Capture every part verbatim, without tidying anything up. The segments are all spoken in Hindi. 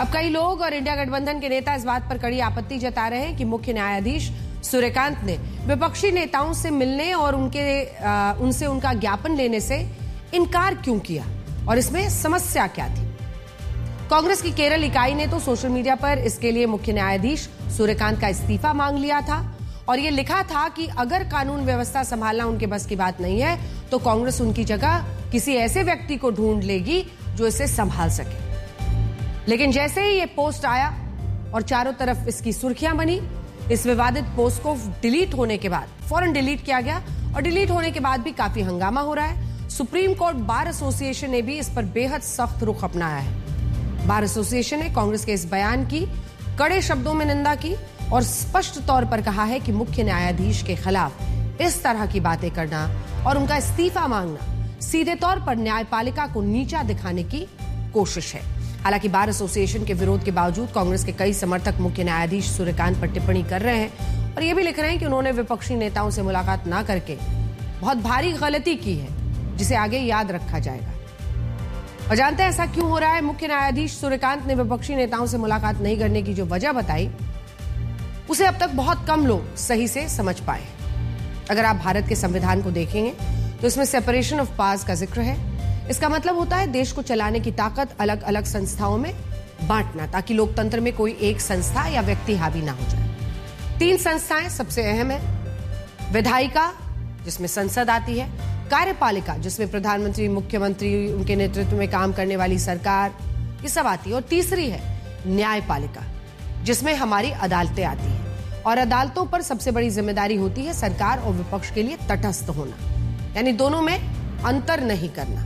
अब कई लोग और इंडिया गठबंधन के नेता इस बात पर कड़ी आपत्ति जता रहे हैं कि मुख्य न्यायाधीश सूर्यकांत ने विपक्षी नेताओं से मिलने और उनके आ, उनसे उनका ज्ञापन लेने से इनकार क्यों किया और इसमें समस्या क्या थी। कांग्रेस की केरल इकाई ने तो सोशल मीडिया पर इसके लिए मुख्य न्यायाधीश सूर्यकांत का इस्तीफा मांग लिया था और ये लिखा था कि अगर कानून व्यवस्था संभालना उनके बस की बात नहीं है तो कांग्रेस उनकी जगह किसी ऐसे व्यक्ति को ढूंढ लेगी जो इसे संभाल सके। लेकिन जैसे ही ये पोस्ट आया और चारों तरफ इसकी सुर्खियां बनी, इस विवादित पोस्ट को डिलीट होने के बाद फौरन डिलीट किया गया और डिलीट होने के बाद भी काफी हंगामा हो रहा है। सुप्रीम कोर्ट बार एसोसिएशन ने भी इस पर बेहद सख्त रुख अपनाया है। बार एसोसिएशन ने कांग्रेस के इस बयान की कड़े शब्दों में निंदा की और स्पष्ट तौर पर कहा है कि मुख्य न्यायाधीश के खिलाफ इस तरह की बातें करना और उनका इस्तीफा मांगना सीधे तौर पर न्यायपालिका को नीचा दिखाने की कोशिश है। हालांकि बार एसोसिएशन के विरोध के बावजूद कांग्रेस के कई समर्थक मुख्य न्यायाधीश सूर्यकांत पर टिप्पणी कर रहे हैं और यह भी लिख रहे हैं कि उन्होंने विपक्षी नेताओं से मुलाकात न करके बहुत भारी गलती की है जिसे आगे याद रखा जाएगा। और जानते हैं ऐसा क्यों हो रहा है। मुख्य न्यायाधीश सूर्यकांत ने विपक्षी नेताओं से मुलाकात नहीं करने की जो वजह बताई उसे अब तक बहुत कम लोग सही से समझ पाए। अगर आप भारत के संविधान को देखेंगे तो इसमें सेपरेशन ऑफ पावर्स का जिक्र है। इसका मतलब होता है देश को चलाने की ताकत अलग अलग संस्थाओं में बांटना ताकि लोकतंत्र में कोई एक संस्था या व्यक्ति हावी ना हो जाए। तीन संस्थाएं सबसे अहम है, विधायिका जिसमें संसद आती है, कार्यपालिका जिसमें प्रधानमंत्री, मुख्यमंत्री, उनके नेतृत्व में काम करने वाली सरकार ये सब आती है, और तीसरी है न्यायपालिका जिसमें हमारी अदालतें आती हैं। और अदालतों पर सबसे बड़ी जिम्मेदारी होती है सरकार और विपक्ष के लिए तटस्थ होना, यानी दोनों में अंतर नहीं करना।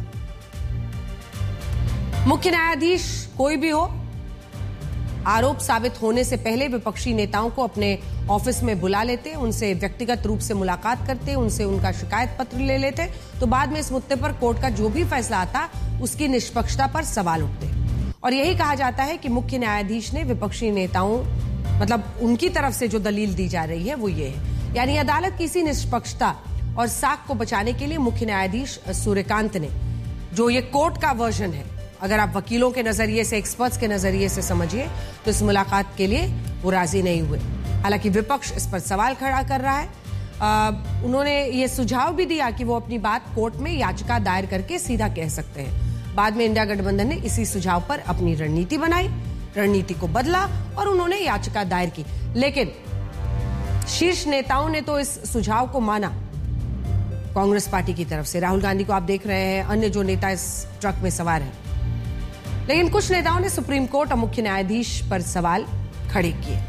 मुख्य न्यायाधीश कोई भी हो, आरोप साबित होने से पहले विपक्षी नेताओं को अपने ऑफिस में बुला लेते, उनसे व्यक्तिगत रूप से मुलाकात करते, उनसे उनका शिकायत पत्र ले लेते, तो बाद में इस मुद्दे पर कोर्ट का जो भी फैसला आता उसकी निष्पक्षता पर सवाल उठते। और यही कहा जाता है कि मुख्य न्यायाधीश ने विपक्षी नेताओं मतलब उनकी तरफ से जो दलील दी जा रही है वो ये है, यानी अदालत की इसी निष्पक्षता और साख को बचाने के लिए मुख्य न्यायाधीश सूर्यकांत ने जो ये कोर्ट का वर्जन है, अगर आप वकीलों के नजरिए से, एक्सपर्ट्स के नजरिए से समझिए तो इस मुलाकात के लिए वो राजी नहीं हुए। हालांकि विपक्ष इस पर सवाल खड़ा कर रहा है। आ, उन्होंने ये सुझाव भी दिया कि वो अपनी बात कोर्ट में याचिका दायर करके सीधा कह सकते हैं। बाद में इंडिया गठबंधन ने इसी सुझाव पर अपनी रणनीति बनाई, रणनीति को बदला और उन्होंने याचिका दायर की। लेकिन शीर्ष नेताओं ने तो इस सुझाव को माना। कांग्रेस पार्टी की तरफ से राहुल गांधी को आप देख रहे हैं, अन्य जो नेता इस ट्रक में सवार हैं, लेकिन कुछ नेताओं ने सुप्रीम कोर्ट और मुख्य न्यायाधीश पर सवाल खड़े किए।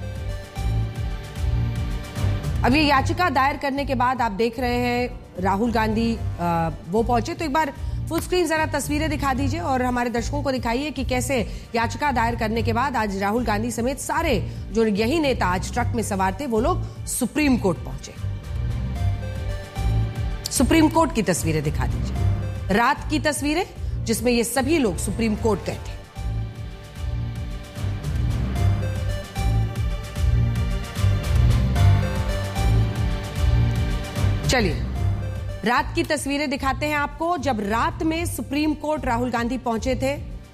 अब ये याचिका दायर करने के बाद आप देख रहे हैं राहुल गांधी आ, वो पहुंचे। तो एक बार फुल स्क्रीन जरा तस्वीरें दिखा दीजिए और हमारे दर्शकों को दिखाइए कि कैसे याचिका दायर करने के बाद आज राहुल गांधी समेत सारे जो यही नेता आज ट्रक में सवार थे वो लोग सुप्रीम कोर्ट पहुंचे। सुप्रीम कोर्ट की तस्वीरें दिखा दीजिए, रात की तस्वीरें जिसमें ये सभी लोग सुप्रीम कोर्ट गए थे। चलिए रात की तस्वीरें दिखाते हैं आपको, जब रात में सुप्रीम कोर्ट राहुल गांधी पहुंचे थे।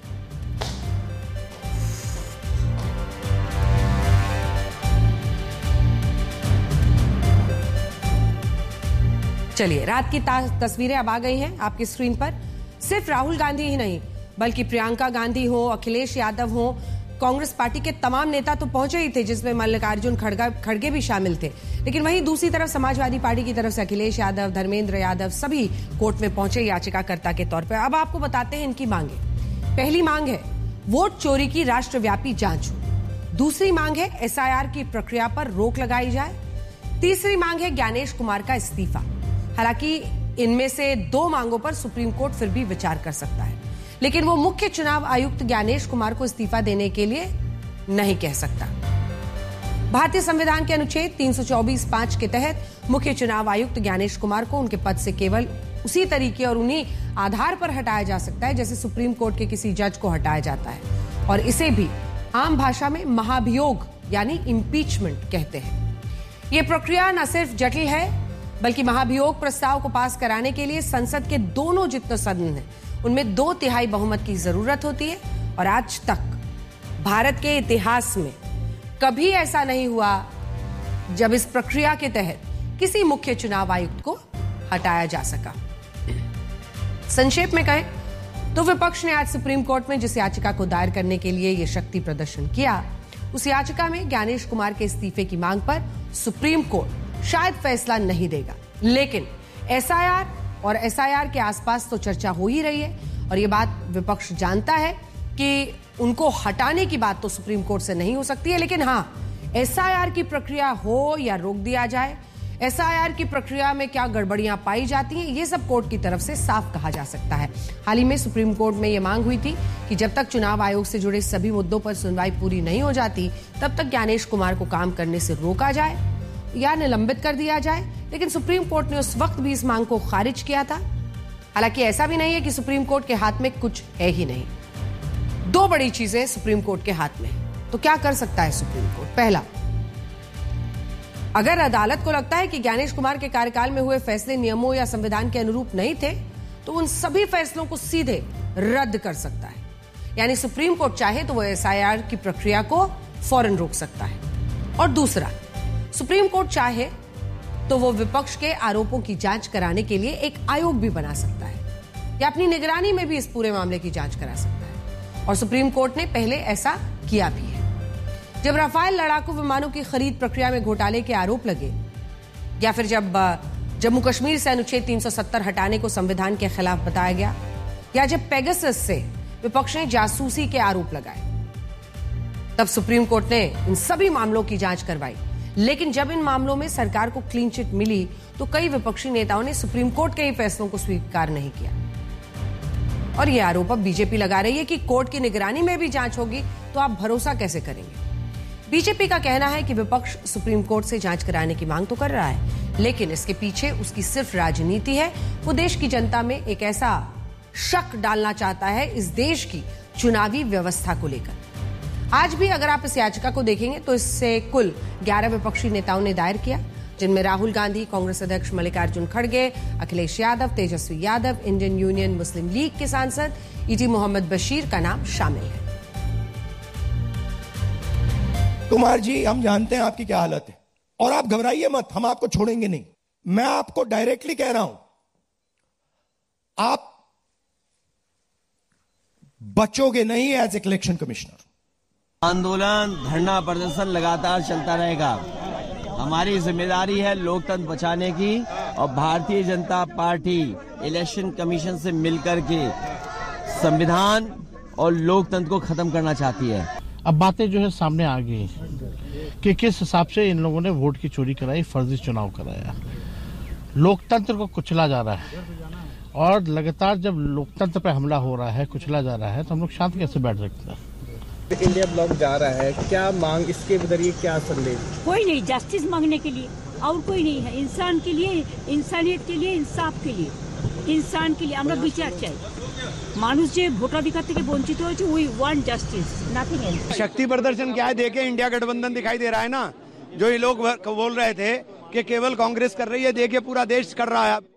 चलिए रात की तस्वीरें अब आ गई हैं आपकी स्क्रीन पर। सिर्फ राहुल गांधी ही नहीं बल्कि प्रियंका गांधी हो, अखिलेश यादव हो, कांग्रेस पार्टी के तमाम नेता तो पहुंचे ही थे जिसमें मल्लिकार्जुन खड़गा खड़गे भी शामिल थे। लेकिन वहीं दूसरी तरफ समाजवादी पार्टी की तरफ से अखिलेश यादव, धर्मेंद्र यादव सभी कोर्ट में पहुंचे याचिकाकर्ता के तौर पर। अब आपको बताते हैं इनकी मांगे। पहली मांग है वोट चोरी की राष्ट्रव्यापी जांच हो। दूसरी मांग है एसआईआर की प्रक्रिया पर रोक लगाई जाए। तीसरी मांग है ज्ञानेश कुमार का इस्तीफा। हालांकि इनमें से दो मांगों पर सुप्रीम कोर्ट फिर भी विचार कर सकता है, लेकिन वो मुख्य चुनाव आयुक्त ज्ञानेश कुमार को इस्तीफा देने के लिए नहीं कह सकता। भारतीय संविधान के अनुच्छेद तीन सौ चौबीस पांच के तहत मुख्य चुनाव आयुक्त ज्ञानेश कुमार को उनके पद से केवल उसी तरीके और उन्हीं आधार पर हटाया जा सकता है जैसे सुप्रीम कोर्ट के किसी जज को हटाया जाता है, और इसे भी आम भाषा में महाभियोग यानी इम्पीचमेंट कहते हैं। ये प्रक्रिया न सिर्फ जटिल है बल्कि महाभियोग प्रस्ताव को पास कराने के लिए संसद के दोनों जितने सदन हैं उनमें दो तिहाई बहुमत की जरूरत होती है, और आज तक भारत के इतिहास में कभी ऐसा नहीं हुआ जब इस प्रक्रिया के तहत किसी मुख्य चुनाव आयुक्त को हटाया जा सका। संक्षेप में कहें तो विपक्ष ने आज सुप्रीम कोर्ट में जिस याचिका को दायर करने के लिए यह शक्ति प्रदर्शन किया, उस याचिका में ज्ञानेश कुमार के इस्तीफे की मांग पर सुप्रीम कोर्ट शायद फैसला नहीं देगा, लेकिन एसआईआर और एसआईआर के आसपास तो चर्चा हो ही रही है और यह बात विपक्ष जानता है कि उनको हटाने की बात तो सुप्रीम कोर्ट से नहीं हो सकती है, लेकिन हां, एसआईआर की प्रक्रिया हो या रोक दिया जाए, एसआईआर की प्रक्रिया में क्या गड़बड़ियां पाई जाती हैं, ये सब कोर्ट की तरफ से साफ कहा जा सकता है। हाल ही में सुप्रीम कोर्ट में यह मांग हुई थी कि जब तक चुनाव आयोग से जुड़े सभी मुद्दों पर सुनवाई पूरी नहीं हो जाती, तब तक ज्ञानेश कुमार को काम करने से रोका जाए या निलंबित कर दिया जाए, लेकिन सुप्रीम कोर्ट ने उस वक्त भी इस मांग को खारिज किया था। हालांकि ऐसा भी नहीं है कि सुप्रीम कोर्ट के हाथ में कुछ है ही नहीं। दो बड़ी चीजें सुप्रीम कोर्ट के हाथ में, तो क्या कर सकता है सुप्रीम कोर्ट? पहला, अगर अदालत को लगता है कि ज्ञानेश कुमार के कार्यकाल में हुए फैसले नियमों या संविधान के अनुरूप नहीं थे, तो उन सभी फैसलों को सीधे रद्द कर सकता है। यानी सुप्रीम कोर्ट चाहे तो वो एसआईआर की प्रक्रिया को फौरन रोक सकता है। और दूसरा, सुप्रीम कोर्ट चाहे तो वो विपक्ष के आरोपों की जांच कराने के लिए एक आयोग भी बना सकता है या अपनी निगरानी में भी इस पूरे मामले की जांच करा सकता है, और सुप्रीम कोर्ट ने पहले ऐसा किया भी है। जब राफेल लड़ाकू विमानों की खरीद प्रक्रिया में घोटाले के आरोप लगे, या फिर जब जम्मू कश्मीर से अनुच्छेद तीन सौ सत्तर हटाने को संविधान के खिलाफ बताया गया, या जब पेगासस से विपक्ष ने जासूसी के आरोप लगाए, तब सुप्रीम कोर्ट ने इन सभी मामलों की जांच करवाई। लेकिन जब इन मामलों में सरकार को क्लीन चिट मिली, तो कई विपक्षी नेताओं ने सुप्रीम कोर्ट के ही फैसलों को स्वीकार नहीं किया। और यह आरोप अब बीजेपी लगा रही है कि कोर्ट की निगरानी में भी जांच होगी, तो आप भरोसा कैसे करेंगे? बीजेपी का कहना है कि विपक्ष सुप्रीम कोर्ट से जांच कराने की मांग तो कर रहा है, लेकिन इसके पीछे उसकी सिर्फ राजनीति है। वो देश की जनता में एक ऐसा शक डालना चाहता है इस देश की चुनावी व्यवस्था को लेकर। आज भी अगर आप इस याचिका को देखेंगे तो इससे कुल ग्यारह विपक्षी नेताओं ने दायर किया, जिनमें राहुल गांधी, कांग्रेस अध्यक्ष मल्लिकार्जुन खड़गे, अखिलेश यादव, तेजस्वी यादव, इंडियन यूनियन मुस्लिम लीग के सांसद ईटी मोहम्मद बशीर का नाम शामिल है। कुमार जी, हम जानते हैं आपकी क्या हालत है और आप घबराइए मत, हम आपको छोड़ेंगे नहीं। मैं आपको डायरेक्टली कह रहा हूं, आप बचोगे नहीं एज इलेक्शन कमिश्नर। आंदोलन, धरना प्रदर्शन लगातार चलता रहेगा। हमारी जिम्मेदारी है लोकतंत्र बचाने की, और Bharatiya Janata party election commission से मिलकर के संविधान और लोकतंत्र को खत्म करना चाहती है। अब बातें जो है सामने आ गई कि किस हिसाब से इन लोगों ने वोट की चोरी कराई, फर्जी चुनाव कराया, लोकतंत्र को कुचला जा रहा है। और लगातार जब लोकतंत्र पे हमला हो रहा है, कुचला जा रहा है, तो हम लोग शांत कैसे बैठ सकते हैं? इंडिया ब्लॉक जा रहा है, क्या मांग, इसके जरिए क्या संदेश? कोई नहीं, जस्टिस मांगने के लिए, और कोई नहीं है। इंसान के लिए, इंसानियत के लिए, इंसाफ के लिए, इंसान के लिए আমরা বিচার চাই। মানুষ যে ভোটাধিকার থেকে বঞ্চিত হয়েছে, we want justice, nothing else. शक्ति प्रदर्शन क्या है? देखे इंडिया गठबंधन दिखाई दे रहा है ना, जो ये लोग बोल रहे थे कि केवल कांग्रेस कर रही है, देखिए पूरा देश कर रहा है।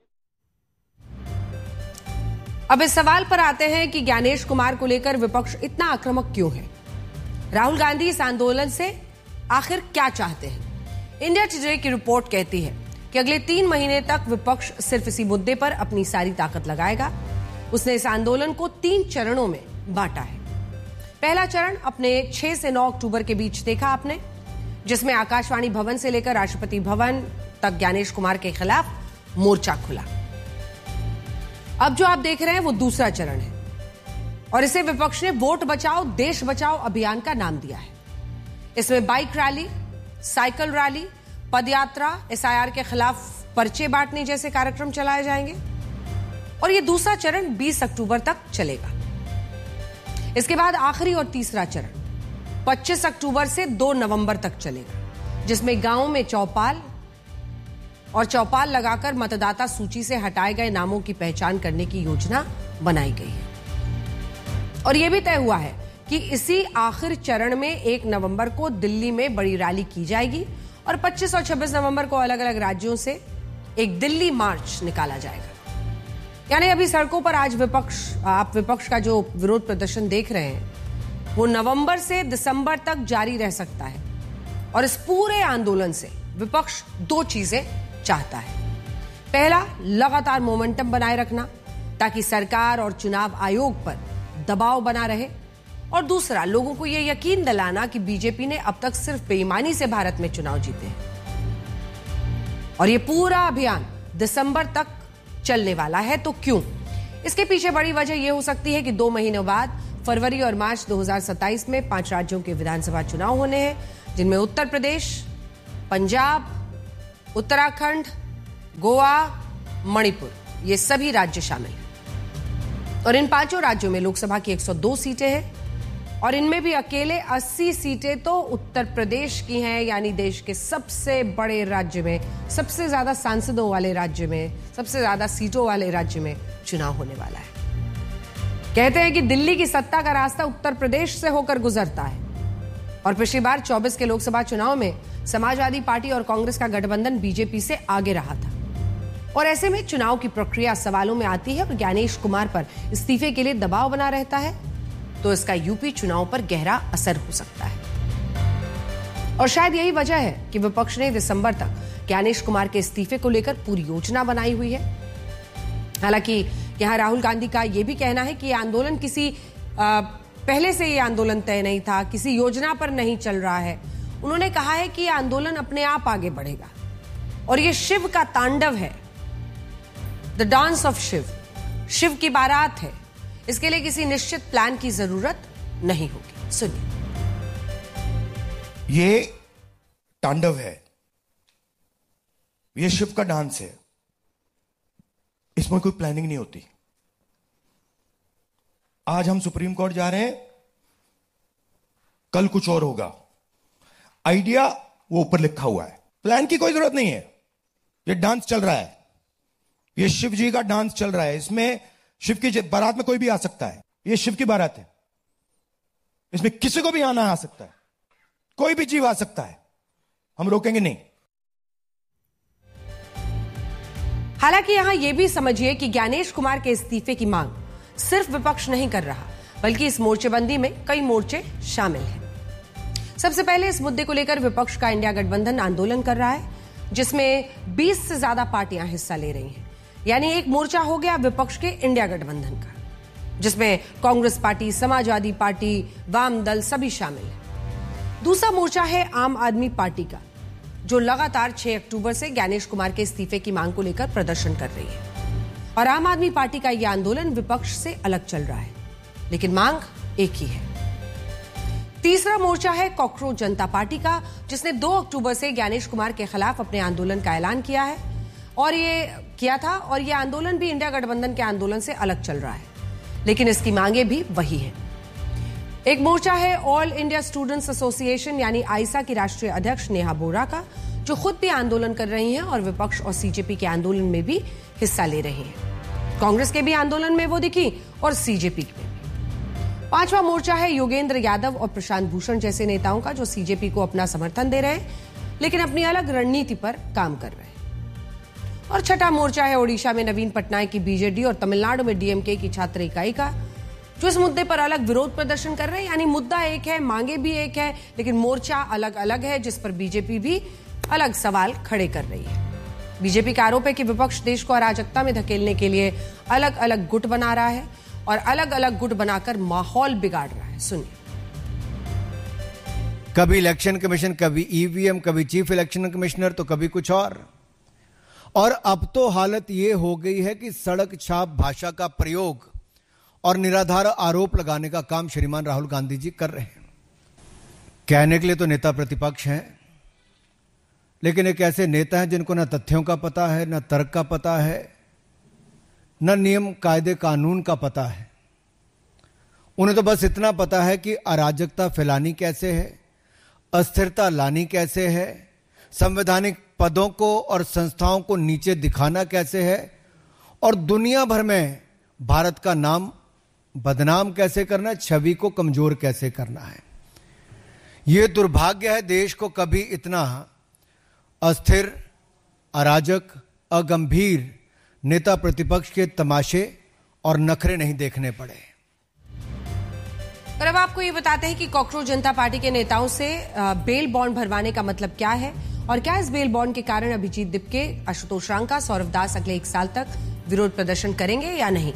अब इस सवाल पर आते हैं कि ज्ञानेश कुमार को लेकर विपक्ष इतना आक्रामक क्यों है? राहुल गांधी इस आंदोलन से आखिर क्या चाहते हैं? इंडिया टुडे की रिपोर्ट कहती है कि अगले तीन महीने तक विपक्ष सिर्फ इसी मुद्दे पर अपनी सारी ताकत लगाएगा। उसने इस आंदोलन को तीन चरणों में बांटा है। पहला चरण अपने छह से नौ अक्टूबर के बीच देखा आपने, जिसमें आकाशवाणी भवन से लेकर राष्ट्रपति भवन तक ज्ञानेश कुमार के खिलाफ मोर्चा खुला। अब जो आप देख रहे हैं वो दूसरा चरण है, और इसे विपक्ष ने वोट बचाओ देश बचाओ अभियान का नाम दिया है। इसमें बाइक रैली, साइकिल रैली, पदयात्रा, एसआईआर के खिलाफ पर्चे बांटने जैसे कार्यक्रम चलाए जाएंगे, और यह दूसरा चरण बीस अक्टूबर तक चलेगा। इसके बाद आखिरी और तीसरा चरण पच्चीस अक्टूबर से दो नवंबर तक चलेगा, जिसमें गांवों में चौपाल और चौपाल लगाकर मतदाता सूची से हटाए गए नामों की पहचान करने की योजना बनाई गई है। और यह भी तय हुआ है कि इसी आखिर चरण में एक नवंबर को दिल्ली में बड़ी रैली की जाएगी, और पच्चीस और छब्बीस नवंबर को अलग अलग राज्यों से एक दिल्ली मार्च निकाला जाएगा। यानी अभी सड़कों पर आज विपक्ष, आप विपक्ष का जो विरोध प्रदर्शन देख रहे हैं, वो नवंबर से दिसंबर तक जारी रह सकता है और इस पूरे आंदोलन से विपक्ष दो चीजें चाहता है। पहला, लगातार मोमेंटम बनाए रखना ताकि सरकार और चुनाव आयोग पर दबाव बना रहे, और दूसरा, लोगों को यह यकीन दिलाना कि बीजेपी ने अब तक सिर्फ बेईमानी से भारत में चुनाव जीते हैं और यह पूरा अभियान दिसंबर तक चलने वाला है। तो क्यों? इसके पीछे बड़ी वजह यह हो सकती है कि दो महीनों बाद फरवरी और मार्च दो हज़ार सत्ताईस में पांच राज्यों के विधानसभा चुनाव होने हैं, जिनमें उत्तर प्रदेश, पंजाब, उत्तराखंड, गोवा, मणिपुर, ये सभी राज्य शामिल हैं। और इन पांचों राज्यों में लोकसभा की एक सौ दो सीटें हैं और इनमें भी अकेले अस्सी सीटें तो उत्तर प्रदेश की हैं, यानी देश के सबसे बड़े राज्य में, सबसे ज्यादा सांसदों वाले राज्य में, सबसे ज्यादा सीटों वाले राज्य में चुनाव होने वाला है। कहते हैं कि दिल्ली की सत्ता का रास्ता उत्तर प्रदेश से होकर गुजरता है और पिछली बार चौबीस के लोकसभा चुनाव में समाजवादी पार्टी और कांग्रेस का गठबंधन बीजेपी से आगे रहा था और ऐसे में चुनाव की प्रक्रिया सवालों में आती है और ज्ञानेश कुमार पर इस्तीफे के लिए दबाव बना रहता है, तो इसका यूपी चुनाव पर गहरा असर हो सकता है। और शायद यही वजह है कि विपक्ष ने दिसंबर तक ज्ञानेश कुमार के इस्तीफे को लेकर पूरी योजना बनाई हुई है। हालांकि यहां राहुल गांधी का यह भी कहना है कि यह आंदोलन किसी आ, पहले से यह आंदोलन तय नहीं था, किसी योजना पर नहीं चल रहा है। उन्होंने कहा है कि यह आंदोलन अपने आप आगे बढ़ेगा और यह शिव का तांडव है, the dance of Shiv, Shiv की बारात है। इसके लिए किसी निश्चित प्लान की जरूरत नहीं होगी। सुनिए। ये तांडव है, ये शिव का डांस है, इसमें कोई प्लानिंग नहीं होती। आज हम सुप्रीम कोर्ट जा रहे हैं, कल कुछ और होगा। आइडिया वो ऊपर लिखा हुआ है, प्लान की कोई जरूरत नहीं है। ये डांस चल रहा है, ये शिव जी का डांस चल रहा है। इसमें शिव की बारात में कोई भी आ सकता है, ये शिव की बारात है, इसमें किसी को भी आना आ सकता है, कोई भी जीव आ सकता है, हम रोकेंगे नहीं। हालांकि यहां यह भी समझिए कि ज्ञानेश कुमार के इस्तीफे की मांग सिर्फ विपक्ष नहीं कर रहा, बल्कि इस मोर्चेबंदी में कई मोर्चे शामिल हैं। सबसे पहले इस मुद्दे को लेकर विपक्ष का इंडिया गठबंधन आंदोलन कर रहा है, जिसमें बीस से ज्यादा पार्टियां हिस्सा ले रही हैं। यानी एक मोर्चा हो गया विपक्ष के इंडिया गठबंधन का, जिसमें कांग्रेस पार्टी, समाजवादी पार्टी, वाम दल सभी शामिल हैं। दूसरा मोर्चा है आम आदमी पार्टी का, जो लगातार छह अक्टूबर से ज्ञानेश कुमार के इस्तीफे की मांग को लेकर प्रदर्शन कर रही है। और आम आदमी पार्टी का यह आंदोलन विपक्ष से अलग चल रहा है, लेकिन मांग एक ही है। तीसरा मोर्चा है कॉकरोच जनता पार्टी का, जिसने दो अक्टूबर से ज्ञानेश कुमार के खिलाफ अपने आंदोलन का ऐलान किया है और ये किया था और यह आंदोलन भी इंडिया गठबंधन के आंदोलन से अलग चल रहा है, लेकिन इसकी मांगे भी वही है। एक मोर्चा है ऑल इंडिया स्टूडेंट्स एसोसिएशन यानी आइसा की राष्ट्रीय अध्यक्ष नेहा बोरा का, जो खुद भी आंदोलन कर रही हैं और विपक्ष और सीजेपी के आंदोलन में भी हिस्सा ले रही हैं। कांग्रेस के भी आंदोलन में वो दिखी और सीजेपी में भी। पांचवा मोर्चा है योगेंद्र यादव और प्रशांत भूषण जैसे नेताओं का, जो सीजेपी को अपना समर्थन दे रहे हैं, लेकिन अपनी अलग रणनीति पर काम कर रहे हैं। और छठा मोर्चा है ओडिशा में नवीन पटनायक की बीजेडी और तमिलनाडु में डीएमके की छात्र इकाई का, जो इस मुद्दे पर अलग विरोध प्रदर्शन कर रहे हैं। यानी मुद्दा एक है, मांगे भी एक है, लेकिन मोर्चा अलग अलग है, जिस पर बीजेपी भी अलग सवाल खड़े कर रही है। बीजेपी का आरोप है कि विपक्ष देश को अराजकता में धकेलने के लिए अलग अलग गुट बना रहा है और अलग अलग गुट बनाकर माहौल बिगाड़ रहा है। सुनिए। कभी इलेक्शन कमीशन, कभी ईवीएम, कभी चीफ इलेक्शन कमिश्नर, तो कभी कुछ और। और अब तो हालत यह हो गई है कि सड़क छाप भाषा का प्रयोग और निराधार आरोप लगाने का काम श्रीमान राहुल गांधी जी कर रहे हैं। कहने के लिए तो नेता प्रतिपक्ष हैं, लेकिन एक ऐसे नेता हैं जिनको न तथ्यों का पता है, न तर्क का पता है, न नियम कायदे कानून का पता है। उन्हें तो बस इतना पता है कि अराजकता फैलानी कैसे है, अस्थिरता लानी कैसे है, संवैधानिक पदों को और संस्थाओं को नीचे दिखाना कैसे है, और दुनिया भर में भारत का नाम बदनाम कैसे करना है, छवि को कमजोर कैसे करना है। यह दुर्भाग्य है, देश को कभी इतना अस्थिर, अराजक, अगंभीर नेता प्रतिपक्ष के तमाशे और नखरे नहीं देखने पड़े। और अब आपको ये बताते हैं कि कॉकरोच जनता पार्टी के नेताओं से बेल बॉन्ड भरवाने का मतलब क्या है और क्या इस बेल बॉन्ड के कारण अभिजीत दिपके, आशुतोष रांका, सौरभ दास अगले एक साल तक विरोध प्रदर्शन करेंगे या नहीं।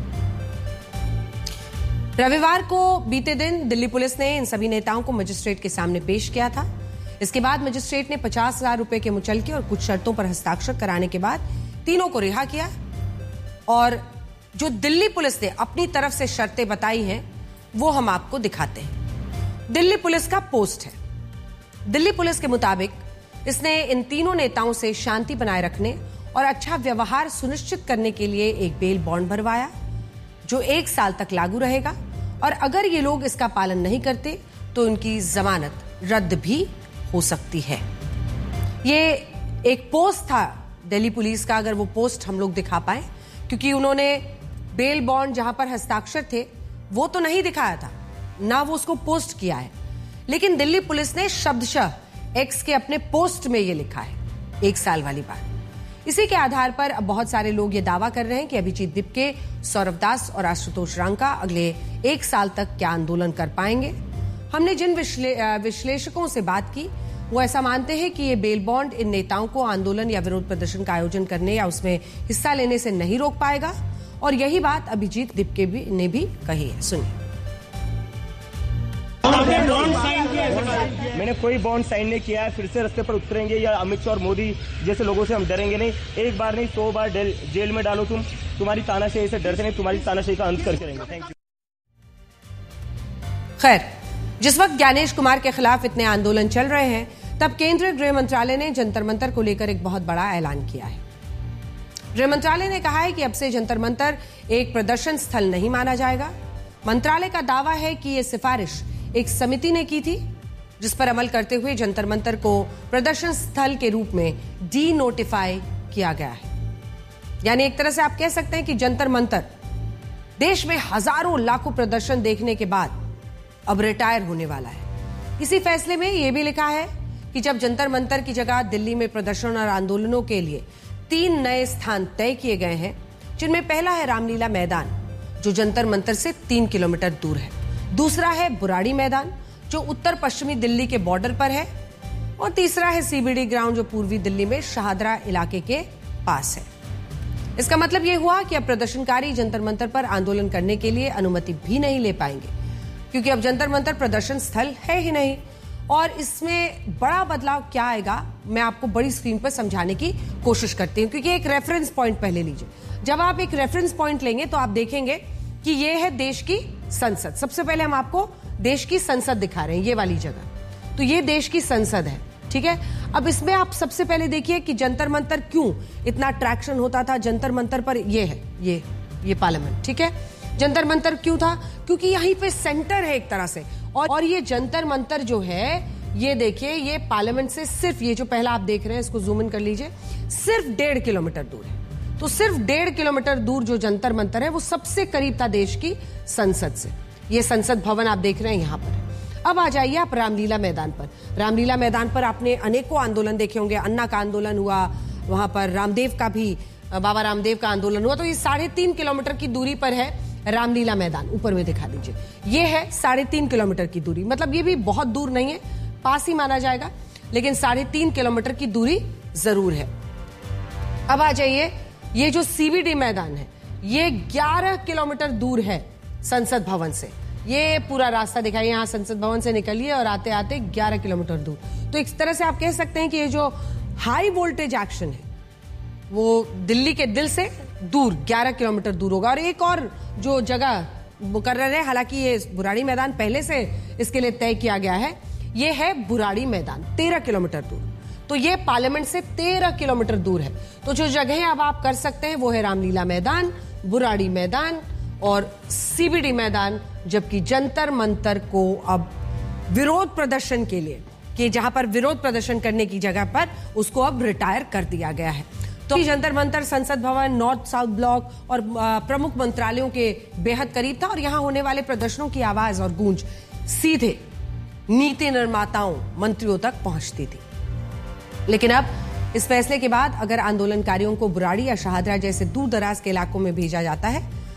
रविवार को बीते दिन दिल्ली पुलिस ने इन सभी नेताओं को मजिस्ट्रेट के सामने पेश किया था। इसके बाद मजिस्ट्रेट ने पचास हजार रुपए के मुचलके और कुछ शर्तों पर हस्ताक्षर कराने के बाद तीनों को रिहा किया। और जो दिल्ली पुलिस ने अपनी तरफ से शर्तें बताई हैं वो हम आपको दिखाते हैं। दिल्ली पुलिस का पोस्ट है। दिल्ली पुलिस के मुताबिक इसने इन तीनों नेताओं से शांति बनाए रखने और अच्छा व्यवहार सुनिश्चित करने के लिए एक बेल बॉन्ड भरवाया जो एक साल तक लागू रहेगा और अगर ये लोग इसका पालन नहीं करते तो उनकी जमानत रद्द भी हो सकती है। ये एक पोस्ट था दिल्ली पुलिस का, अगर वो पोस्ट हम लोग दिखा पाए, क्योंकि उन्होंने बेल बॉन्ड जहां पर हस्ताक्षर थे वो तो नहीं दिखाया था, ना वो उसको पोस्ट किया है, लेकिन दिल्ली पुलिस ने शब्दशः एक्स के अपने पोस्ट में ये लिखा है, एक साल वाली बात। इसी के आधार पर अब बहुत सारे लोग ये दावा कर रहे हैं कि अभिजीत दिपके, सौरभ दास और आशुतोष रांका अगले एक साल तक क्या आंदोलन कर पाएंगे। हमने जिन विश्ले, विश्लेषकों से बात की वो ऐसा मानते हैं कि ये बेल बॉन्ड इन नेताओं को आंदोलन या विरोध प्रदर्शन का आयोजन करने या उसमें हिस्सा लेने से नहीं रोक पाएगा और यही बात अभिजीत दिपके भी ने भी कही है। सुनिए। मैंने कोई बॉन्ड साइन नहीं किया है, फिर से रास्ते पर उतरेंगे या अमित शाह और मोदी जैसे लोगों से हम डरेंगे नहीं। एक बार नहीं सौ बार जेल में डालो तुम, तुम्हारी तानाशाही से डरते नहीं, तुम्हारी तानाशाही का अंत करके रहेंगे। Thank you. खैर, जिस वक्त ज्ञानेश कुमार के खिलाफ इतने आंदोलन चल रहे हैं तब केंद्रीय गृह मंत्रालय ने जंतर मंतर को लेकर एक बहुत बड़ा ऐलान किया है। गृह मंत्रालय ने कहा है कि अब से जंतर मंतर एक प्रदर्शन स्थल नहीं माना जाएगा। मंत्रालय का दावा है कि यह सिफारिश एक समिति ने की थी जिस पर अमल करते हुए जंतर मंतर को प्रदर्शन स्थल के रूप में डी नोटिफाई किया गया है। यानी एक तरह से आप कह सकते हैं कि जंतर मंतर देश में हजारों लाखों प्रदर्शन देखने के बाद अब रिटायर होने वाला है। इसी फैसले में यह भी लिखा है कि जब जंतर मंतर की जगह दिल्ली में प्रदर्शन और आंदोलनों के लिए तीन नए स्थान तय किए गए हैं, जिनमें पहला है रामलीला मैदान जो जंतर मंतर से तीन किलोमीटर दूर है, दूसरा है बुराड़ी मैदान जो उत्तर पश्चिमी दिल्ली के बॉर्डर पर है और तीसरा है सीबीडी ग्राउंड जो पूर्वी दिल्ली में शाहदरा इलाके के पास है। इसका मतलब यह हुआ कि अब प्रदर्शनकारी जंतर मंतर पर आंदोलन करने के लिए अनुमति भी नहीं ले पाएंगे, क्योंकि अब जंतर मंतर प्रदर्शन स्थल है ही नहीं। और इसमें बड़ा बदलाव क्या आएगा मैं आपको बड़ी स्क्रीन पर समझाने की कोशिश करती हूं, क्योंकि एक रेफरेंस पॉइंट पहले लीजिए। जब आप एक रेफरेंस पॉइंट लेंगे तो आप देखेंगे कि यह है देश की संसद। सबसे पहले हम आपको देश की संसद दिखा रहे हैं, ये वाली जगह। तो ये देश की संसद है, ठीक है। अब इसमें आप सबसे पहले देखिए कि जंतर मंतर क्यों इतना अट्रैक्शन होता था जंतर मंतर पर। ये है ये ये पार्लियामेंट, ठीक है। जंतर मंतर क्यों था? क्योंकि यहीं पे सेंटर है एक तरह से। और, और ये जंतर मंतर जो है ये देखिए, ये पार्लियामेंट से सिर्फ, ये जो पहला आप देख रहे हैं इसको जूम इन कर लीजिए, सिर्फ डेढ़ किलोमीटर दूर है। तो सिर्फ डेढ़ किलोमीटर दूर जो जंतर मंतर है वो सबसे करीब था देश की संसद से। ये संसद भवन आप देख रहे हैं यहां पर। अब आ जाइए आप रामलीला मैदान पर। रामलीला मैदान पर आपने अनेकों आंदोलन देखे होंगे। अन्ना का आंदोलन हुआ, वहां पर रामदेव का भी, बाबा रामदेव का आंदोलन हुआ। तो ये साढ़े तीन किलोमीटर की दूरी पर है रामलीला मैदान। ऊपर में दिखा दीजिए, ये है साढ़े तीन किलोमीटर की दूरी। मतलब ये भी बहुत दूर नहीं है, पास ही माना जाएगा, लेकिन साढ़े तीन किलोमीटर की दूरी जरूर है। अब आ जाइए, ये जो सीबीडी मैदान है ये ग्यारह किलोमीटर दूर है संसद भवन से। ये पूरा रास्ता दिखाइए, यहां संसद भवन से निकलिए और आते आते ग्यारह किलोमीटर दूर। तो एक तरह से आप कह सकते हैं कि ये जो हाई वोल्टेज एक्शन है वो दिल्ली के दिल से दूर ग्यारह किलोमीटर दूर होगा। और एक और जो जगह मुकर्रर है, हालांकि ये बुराड़ी मैदान पहले से इसके लिए तय किया गया है, ये है बुराड़ी मैदान, तेरह किलोमीटर दूर। तो ये पार्लियामेंट से तेरह किलोमीटर दूर है। तो जो जगह अब आप कर सकते हैं वो है रामलीला मैदान, बुराड़ी मैदान और सीबीडी मैदान। जबकि जंतर मंतर को अब विरोध प्रदर्शन के लिए, कि जहां पर विरोध प्रदर्शन करने की जगह पर उसको अब रिटायर कर दिया गया है। तो जंतर मंतर संसद भवन, नॉर्थ साउथ ब्लॉक और प्रमुख मंत्रालयों के बेहद करीब था और यहां होने वाले प्रदर्शनों की आवाज और गूंज सीधे नीति निर्माताओं, मंत्रियों तक पहुंचती थी। लेकिन अब इस फैसले के बाद अगर आंदोलनकारियों को बुराड़ी या शाहदरा जैसे दूर दराज के इलाकों में भेजा जाता है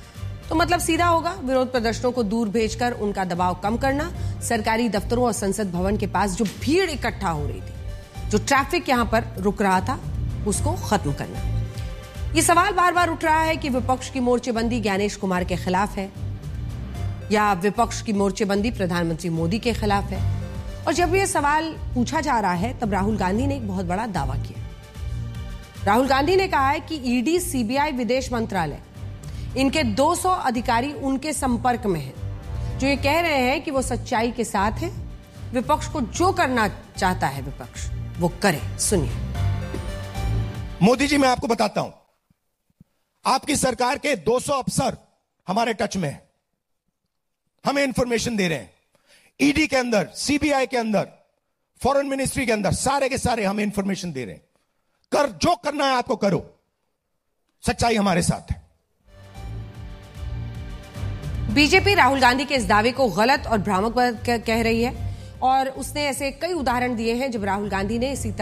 तो मतलब सीधा होगा, विरोध प्रदर्शनों को दूर भेजकर उनका दबाव कम करना, सरकारी दफ्तरों और संसद भवन के पास जो भीड़ इकट्ठा हो रही थी, जो ट्रैफिक यहां पर रुक रहा था, उसको खत्म करना। ये सवाल बार बार उठ रहा है कि विपक्ष की मोर्चेबंदी ज्ञानेश कुमार के खिलाफ है या विपक्ष की मोर्चेबंदी प्रधानमंत्री मोदी के खिलाफ है। और जब यह सवाल पूछा जा रहा है तब राहुल गांधी ने एक बहुत बड़ा दावा किया। राहुल गांधी ने कहा है कि ईडी, सीबीआई, विदेश मंत्रालय, इनके दो सौ अधिकारी उनके संपर्क में हैं, जो ये कह रहे हैं कि वो सच्चाई के साथ है, विपक्ष को जो करना चाहता है विपक्ष वो करे। सुनिए। मोदी जी, मैं आपको बताता हूं, आपकी सरकार के दो सौ अफसर हमारे टच में हैं, हमें इंफॉर्मेशन दे रहे हैं। ईडी के अंदर, सीबीआई के अंदर, फॉरेन मिनिस्ट्री के अंदर, सारे के सारे हमें इंफॉर्मेशन दे रहे हैं। कर जो करना है आपको करो, सच्चाई हमारे साथ है। बीजेपी राहुल गांधी के इस दावे को गलत और भ्रामक कह रही है और उसने ऐसे कई उदाहरण दिए हैं जब राहुल गांधी ने इसी